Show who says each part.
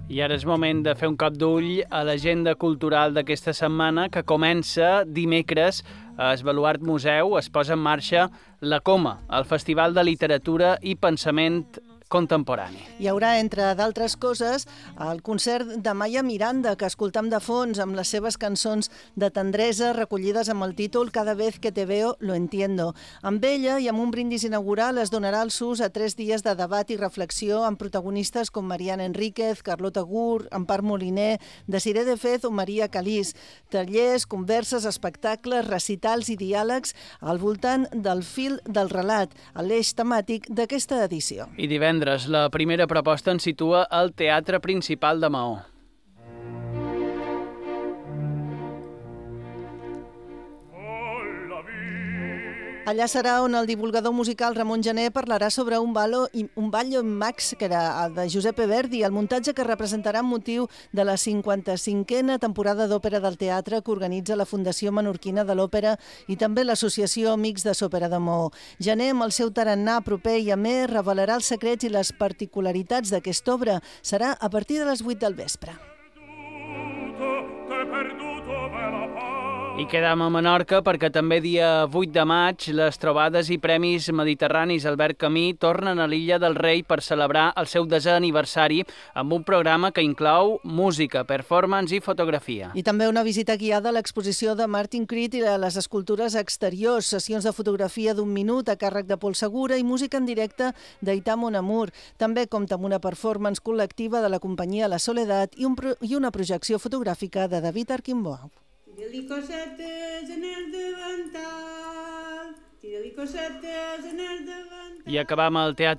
Speaker 1: I ara és moment de fer un cop d'ull a l'agenda cultural d'aquesta setmana, que comença dimecres. A Esbaluart Museu es posa en marxa la Coma, el Festival de Literatura i Pensament Contemporani.
Speaker 2: Hi haurà, entre d'altres coses, el concert de Maya Miranda, que escoltam de fons amb les seves cançons de tendresa recollides amb el títol Cada vez que te veo lo entiendo. Amb ella i amb un brindis inaugural es donarà el sus a 3 dies de debat i reflexió amb protagonistes com Mariana Enríquez, Carlota Gur, Empar Moliner, Desiré de Fez o Maria Calís. Tallers, converses, espectacles, recitals i diàlegs al voltant del fil del relat, l'eix temàtic d'aquesta edició.
Speaker 1: I divendres, la primera proposta ens situa al Teatre Principal de Maó.
Speaker 2: Allà serà on el divulgador musical Ramon Gené parlarà sobre un ballo in Max, que era de Giuseppe Verdi, el muntatge que representarà amb motiu de la 55a temporada d'Òpera del Teatre que organitza la Fundació Menorquina de l'Òpera i també l'Associació Amics de s'Òpera de Maó. Gené, amb el seu tarannà proper i amè, revelarà els secrets i les particularitats d'aquesta obra. Serà a partir de les 8 del vespre.
Speaker 1: I quedam a Menorca perquè també dia 8 de maig les trobades i premis mediterranis Albert Camí tornen a l'Illa del Rei per celebrar el seu 10è aniversari amb un programa que inclou música, performance i fotografia.
Speaker 2: I també una visita guiada a l'exposició de Martin Creed i a les escultures exteriors, sessions de fotografia d'1 minut a càrrec de Pol Segura i música en directe d'Aità Monamur. També compta amb una performance col·lectiva de la companyia La Soledat i una projecció fotogràfica de David Arquimbau.
Speaker 3: Tira-li cosetes en el davantal, tira-li cosetes en el davantal.
Speaker 1: I acabam el Teatre